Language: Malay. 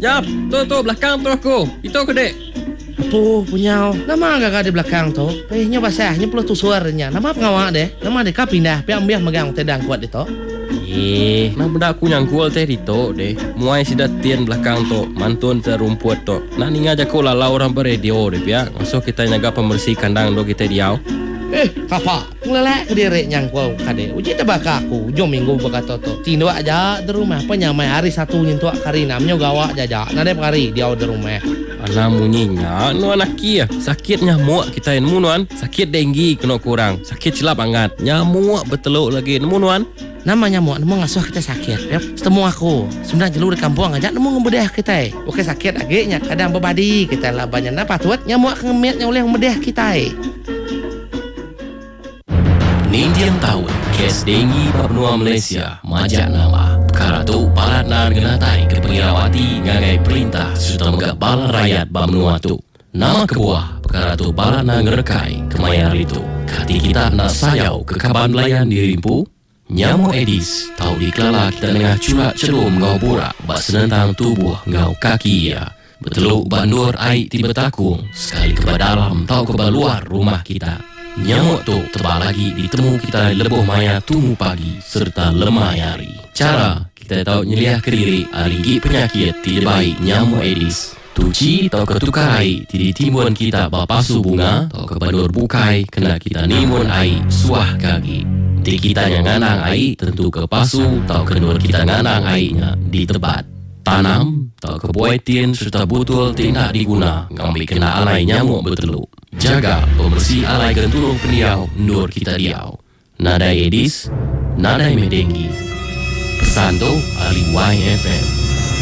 Jap, tu belakang tu aku. Itu ke dek? Apa punya? Nama agak di belakang tu. Pehnya basahnya pula tu suaranya. Nama pengawak deh. Nama dek pindah. Biar megang tedang kuat itu. Nah benda aku nyangkul teh dito deh. Muai sidat tian belakang tu. Mantun terumput tu. Nah ni ngajak ko lalau orang beradio deh pia. Masuk kita nyaga pembersih kandang do kita diau. Kapa? Ngelelak ke diri nyangkul kade. Uji tebaka aku. Jom minggu berkata tu. Tindo aja di rumah. Penyamai hari satu nyentuh kari namanya gawak jajak. Nadep kari dia di rumah. Anak munyinya, nu anak kia. Sakit nyamuk kita nemu nuan. Sakit denggi kena kurang. Sakit silap angat. Nyamuk beteluk lagi nemu nuan. Nama nyamuk nemu ngasuh kita sakit. Yep. Setemu aku. Sebenarnya jelur di kampung aja nemu ngebedah kita. Oke sakit agaknya. Kadang berbadi kita lah banyak apa tuat nyamuk ngemetnya oleh ngebedah kita. Nindian tahun kes denggi benua Malaysia majak nama perkara tu balat nan genatai ke pengirawati ngagai perintah serta megak balan rakyat benua tu nama kebuah perkara tu balat nan ngerekai kemayar itu kati kita nak sayau ke kaban belayan dirimpu nyamuk Aedes tahu dikelala kita tengah curak cerum ngau burak bak senentang tubuh ngau kaki ya beteluk bandur air tiba takung sekali ke dalam tahu ke luar rumah kita. Nyamuk tu tebal lagi ditemu kita lebuh maya tumu pagi serta lemah hari. Cara kita tahu nyeliah ke diri aligi penyakit tidak baik nyamuk Aedes. Tuci atau ketukar air tidak timbun kita bapasu bunga atau kebandur bukai kena kita nimun air suah kaki. Di kita yang nganang air tentu ke pasu atau kenur kita nganang airnya di tempat. Tanam atau kebuaitin serta butul tidak diguna ngambil kena alai nyamuk beteluk. Jaga pembersih alai gentulung peniau nur kita diau. Nadai Aedes, nadai medenggi. Pesan tu Ali YFM.